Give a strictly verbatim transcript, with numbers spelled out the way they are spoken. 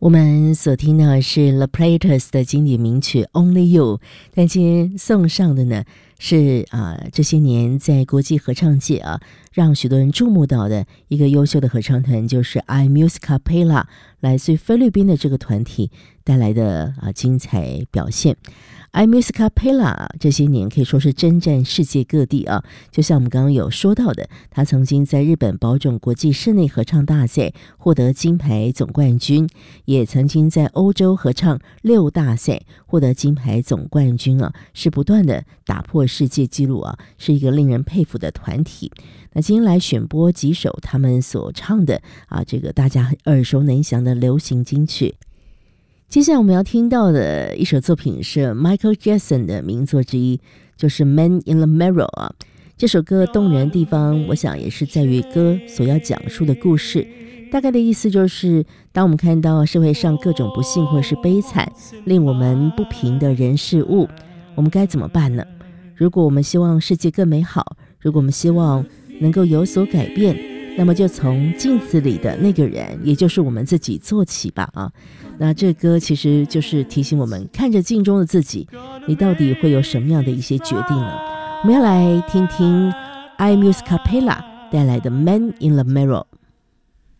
我们所听到的是 The Platters 的经典名曲 Only You， 但今天送上的呢是啊、呃、这些年在国际合唱界啊让许多人注目到的一个优秀的合唱团，就是 iMusicApella 来自菲律宾的这个团体带来的啊精彩表现。iMusicApella 这些年可以说是征战世界各地啊，就像我们刚刚有说到的，他曾经在日本宝冢国际室内合唱大赛获得金牌总冠军，也曾经在欧洲合唱六大赛获得金牌总冠军啊，是不断的打破世界纪录啊，是一个令人佩服的团体。那今天来选播几首他们所唱的啊，这个大家耳熟能详的流行金曲。接下来我们要听到的一首作品是 Michael Jackson 的名作之一，就是 Man in the Mirror 啊。这首歌动人的地方，我想也是在于歌所要讲述的故事。大概的意思就是，当我们看到社会上各种不幸或是悲惨，令我们不平的人事物，我们该怎么办呢？如果我们希望世界更美好，如果我们希望能够有所改变，那么就从镜子里的那个人，也就是我们自己做起吧啊。那这歌其实就是提醒我们，看着镜中的自己，你到底会有什么样的一些决定呢？我们要来听听 iMusicApella 带来的 Man in the Mirror。